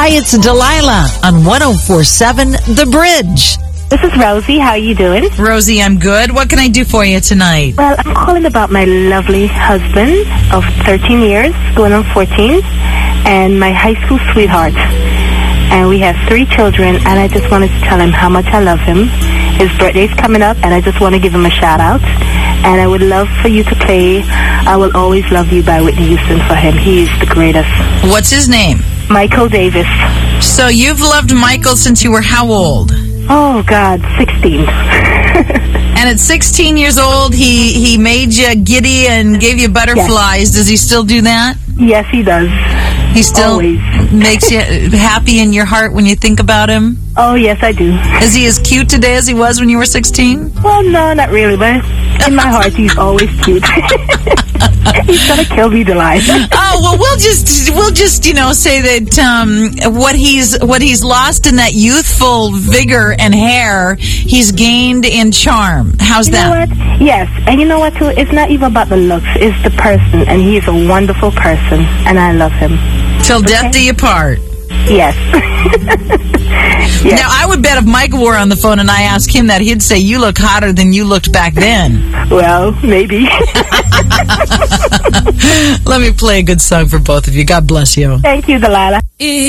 Hi, it's Delilah on 104.7 The Bridge. This is Rosie. How are you doing? Rosie, I'm good. What can I do for you tonight? Well, I'm calling about my lovely husband of 13 years, going on 14, and my high school sweetheart. And we have 3 children, and I just wanted to tell him how much I love him. His birthday's coming up, and I just want to give him a shout-out. And I would love for you to play I Will Always Love You by Whitney Houston for him. He is the greatest. What's his name? Michael Davis. So you've loved Michael since you were how old? Oh, God, 16. And at 16 years old, he made you giddy and gave you butterflies. Yes. Does he still do that? Yes, he does. He still always makes you happy in your heart when you think about him? Oh, yes, I do. Is he as cute today as he was when you were 16? Well, no, not really, but in my heart, he's always cute. He's gonna kill me, Delilah. Oh, well, we'll just say that what he's lost in that youthful vigor and hair, he's gained in charm. How's that? You know what? Yes, and you know what, too? It's not even about the looks. It's the person, and he's a wonderful person, and I love him. Till death do you part. Yes. Yes. Now, I would bet if Michael were on the phone and I asked him that, he'd say, you look hotter than you looked back then. Well, maybe. Let me play a good song for both of you. God bless you. Thank you, Delilah.